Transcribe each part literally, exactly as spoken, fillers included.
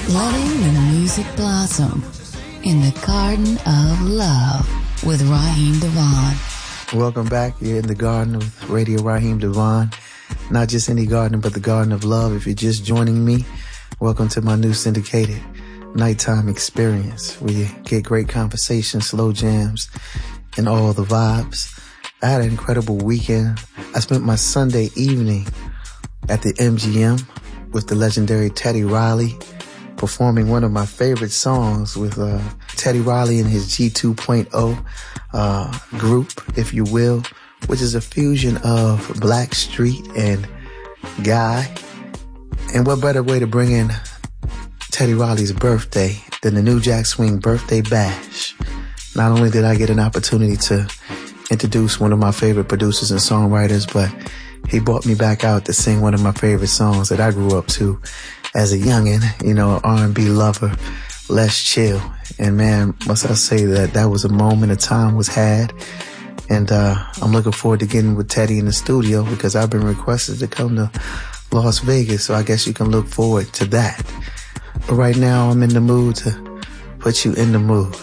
Letting the music blossom in the Garden of Love with Raheem Devon. Welcome back. You're in the Garden of Radio Raheem Devon. Not just any garden, but the Garden of Love. If you're just joining me, welcome to my new syndicated nighttime experience where you get great conversation, slow jams, and all the vibes. I had an incredible weekend. I spent my Sunday evening at the M G M with the legendary Teddy Riley, performing one of my favorite songs with uh, Teddy Riley and his G two point oh uh, group, if you will, which is a fusion of Blackstreet and Guy. And what better way to bring in Teddy Riley's birthday than the New Jack Swing Birthday Bash. Not only did I get an opportunity to introduce one of my favorite producers and songwriters, but he brought me back out to sing one of my favorite songs that I grew up to as a youngin', you know, R and B lover, Les Chill. And man, must I say that that was a moment of time was had. And uh I'm looking forward to getting with Teddy in the studio because I've been requested to come to Las Vegas. So I guess you can look forward to that. But right now I'm in the mood to put you in the mood.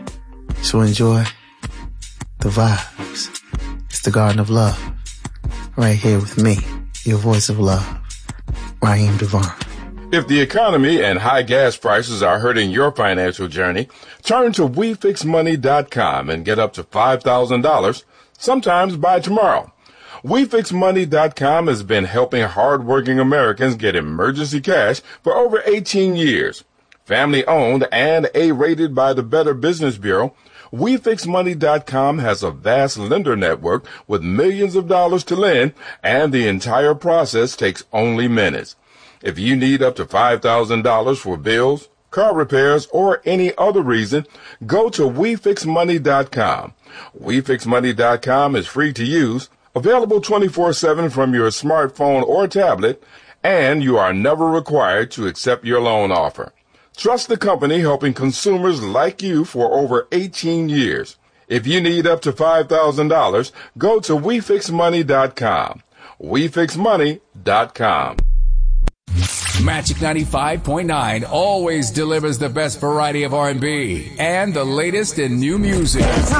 So enjoy the vibes. It's the Garden of Love. Right here with me, your voice of love, Raheem Devon. If the economy and high gas prices are hurting your financial journey, turn to we fix money dot com and get up to five thousand dollars, sometimes by tomorrow. we fix money dot com has been helping hardworking Americans get emergency cash for over eighteen years. Family owned and A-rated by the Better Business Bureau, we fix money dot com has a vast lender network with millions of dollars to lend, and the entire process takes only minutes. If you need up to five thousand dollars for bills, car repairs, or any other reason, go to we fix money dot com. we fix money dot com is free to use, available twenty-four seven from your smartphone or tablet, and you are never required to accept your loan offer. Trust the company helping consumers like you for over eighteen years. If you need up to five thousand dollars, go to we fix money dot com. we fix money dot com. Magic ninety-five point nine always delivers the best variety of R and B and the latest in new music.